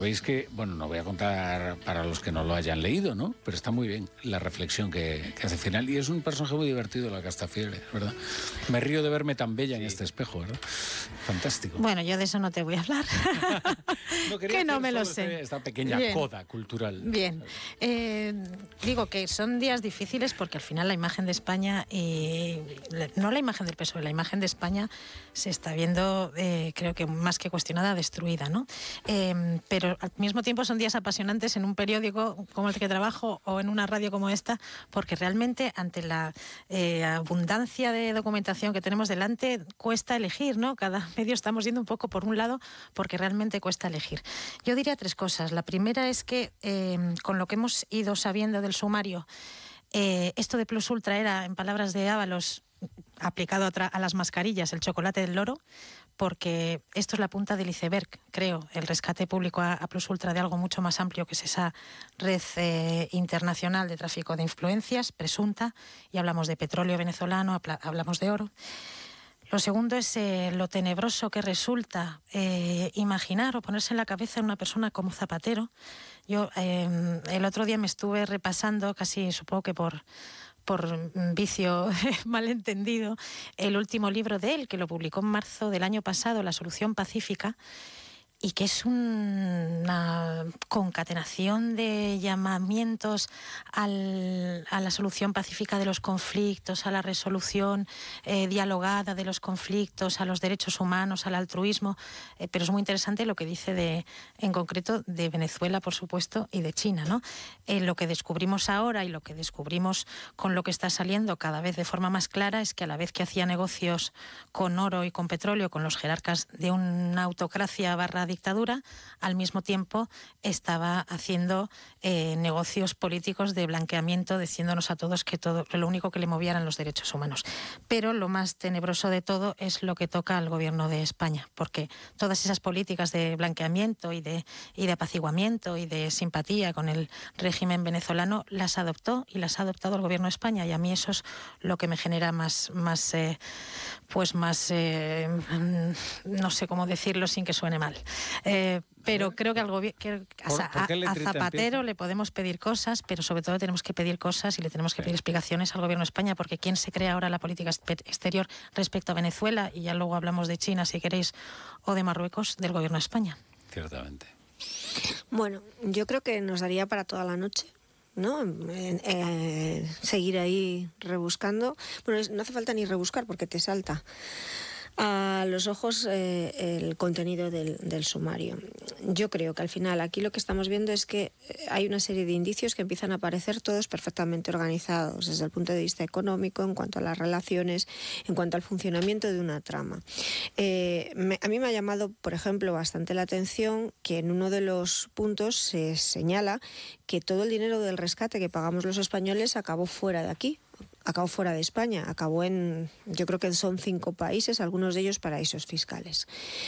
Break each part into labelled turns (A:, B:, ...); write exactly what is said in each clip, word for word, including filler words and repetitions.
A: Veis que, bueno, no voy a contar para los que no lo hayan leído, ¿no? Pero está muy bien la reflexión que, que hace final. Y es un personaje muy divertido, la Castafiore, ¿verdad? Me río de verme tan bella sí. en este espejo, ¿verdad? Fantástico.
B: Bueno, yo de eso no te voy a hablar.
A: no
B: que no me lo sé.
A: Esta pequeña bien. coda cultural.
B: Bien. Eh, digo que son días difíciles porque al final la imagen de España, y no la imagen del P S O E, la imagen de España se está viendo, eh, creo que más que cuestionada, destruida, ¿no? Eh, pero al mismo tiempo son días apasionantes en un periódico como el que trabajo o en una radio como esta, porque realmente ante la eh, abundancia de documentación que tenemos delante cuesta elegir, ¿no? Cada medio estamos yendo un poco por un lado porque realmente cuesta elegir. Yo diría tres cosas. La primera es que eh, con lo que hemos ido sabiendo del sumario, eh, esto de Plus Ultra era, en palabras de Ábalos, aplicado a, a las mascarillas, el chocolate del loro, porque esto es la punta del iceberg, creo, el rescate público a, a Plus Ultra de algo mucho más amplio que es esa red eh, internacional de tráfico de influencias, presunta, y hablamos de petróleo venezolano, hablamos de oro. Lo segundo es eh, lo tenebroso que resulta eh, imaginar o ponerse en la cabeza de una persona como Zapatero. Yo eh, el otro día me estuve repasando, casi supongo que por... por vicio malentendido, el último libro de él, que lo publicó en marzo del año pasado, La solución pacífica, y que es un, una concatenación de llamamientos al, a la solución pacífica de los conflictos, a la resolución eh, dialogada de los conflictos, a los derechos humanos, al altruismo, eh, pero es muy interesante lo que dice de, en concreto de Venezuela, por supuesto, y de China, ¿no? Eh, lo que descubrimos ahora y lo que descubrimos con lo que está saliendo cada vez de forma más clara es que a la vez que hacía negocios con oro y con petróleo, con los jerarcas de una autocracia barra dictadura, al mismo tiempo estaba haciendo eh, negocios políticos de blanqueamiento, diciéndonos a todos que todo, lo único que le movía eran los derechos humanos. Pero lo más tenebroso de todo es lo que toca al gobierno de España, porque todas esas políticas de blanqueamiento y de, y de apaciguamiento y de simpatía con el régimen venezolano las adoptó y las ha adoptado el gobierno de España, y a mí eso es lo que me genera más, más eh, pues más, eh, no sé cómo decirlo sin que suene mal. Eh, pero creo que al gobierno, a, a, a Zapatero le podemos pedir cosas, pero sobre todo tenemos que pedir cosas y le tenemos que pedir explicaciones al gobierno de España, porque ¿quién se crea ahora la política exterior respecto a Venezuela? Y ya luego hablamos de China, si queréis, o de Marruecos, del gobierno de España.
A: Ciertamente.
C: Bueno, yo creo que nos daría para toda la noche, ¿no? Eh, eh, seguir ahí rebuscando. Bueno, no hace falta ni rebuscar porque te salta a los ojos eh, el contenido del, del sumario. Yo creo que al final aquí lo que estamos viendo es que hay una serie de indicios que empiezan a aparecer todos perfectamente organizados desde el punto de vista económico, en cuanto a las relaciones, en cuanto al funcionamiento de una trama. Eh, me, a mí me ha llamado, por ejemplo, bastante la atención que en uno de los puntos se señala que todo el dinero del rescate que pagamos los españoles acabó fuera de aquí. Acabó fuera de España, acabó en, yo creo que son cinco países, algunos de ellos paraísos fiscales.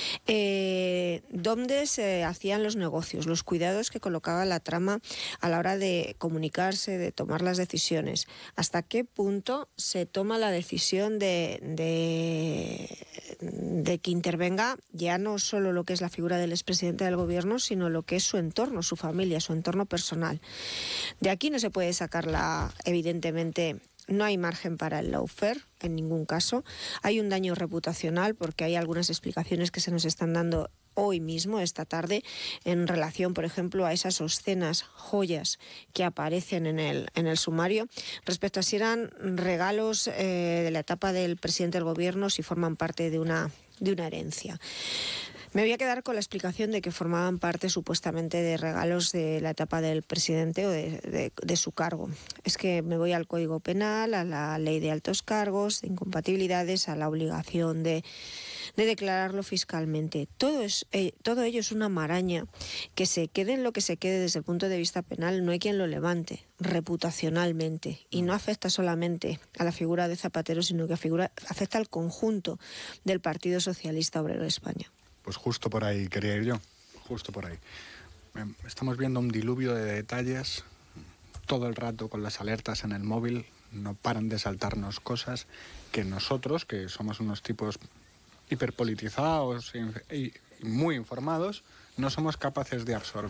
C: Eh, ¿Dónde se hacían los negocios, los cuidados que colocaba la trama a la hora de comunicarse, de tomar las decisiones? ¿Hasta qué punto se toma la decisión de, de, de que intervenga ya no solo lo que es la figura del expresidente del gobierno, sino lo que es su entorno, su familia, su entorno personal? De aquí no se puede sacar la, evidentemente... No hay margen para el lawfare en ningún caso. Hay un daño reputacional porque hay algunas explicaciones que se nos están dando hoy mismo, esta tarde, en relación, por ejemplo, a esas obscenas joyas que aparecen en el, en el sumario, respecto a si eran regalos eh, de la etapa del presidente del gobierno, si forman parte de una, de una herencia. Me voy a quedar con la explicación de que formaban parte supuestamente de regalos de la etapa del presidente o de, de, de su cargo. Es que me voy al Código Penal, a la ley de altos cargos, de incompatibilidades, a la obligación de, de declararlo fiscalmente. Todo, es, eh, todo ello es una maraña que se quede en lo que se quede desde el punto de vista penal. No hay quien lo levante reputacionalmente, y no afecta solamente a la figura de Zapatero, sino que figura, afecta al conjunto del Partido Socialista Obrero de España.
D: Pues justo por ahí quería ir yo, justo por ahí. Estamos viendo un diluvio de detalles todo el rato con las alertas en el móvil, no paran de saltarnos cosas que nosotros, que somos unos tipos hiperpolitizados y muy informados, no somos capaces de absorber.